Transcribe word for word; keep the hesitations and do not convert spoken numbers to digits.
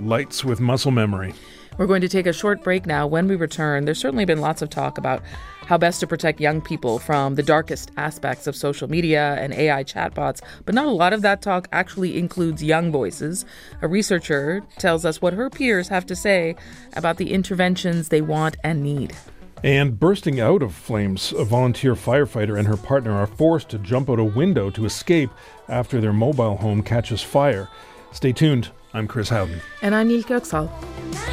Lights with Muscle Memory. We're going to take a short break now. When we return, there's certainly been lots of talk about how best to protect young people from the darkest aspects of social media and A I chatbots, but not a lot of that talk actually includes young voices. A researcher tells us what her peers have to say about the interventions they want and need. And bursting out of flames, a volunteer firefighter and her partner are forced to jump out a window to escape after their mobile home catches fire. Stay tuned. I'm Chris Howden. And I'm Yilka Oksal.